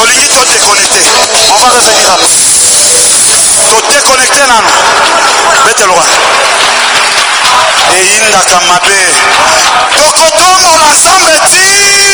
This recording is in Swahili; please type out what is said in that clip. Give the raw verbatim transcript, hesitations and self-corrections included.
Tolingi to déconnecté. On va revenir à nous. To déconnecté nano. Betelwa. Et inda kamabe. Tokotonga ensemble ti.